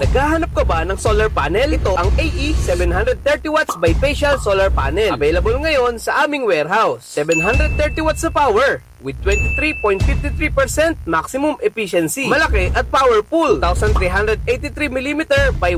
Naghahanap ka ba ng solar panel? Ito ang AE 730 watts bifacial solar panel. Available ngayon sa aming warehouse. 730 watts na power with 23.53% maximum efficiency. Malaki at powerful. 1,383 mm by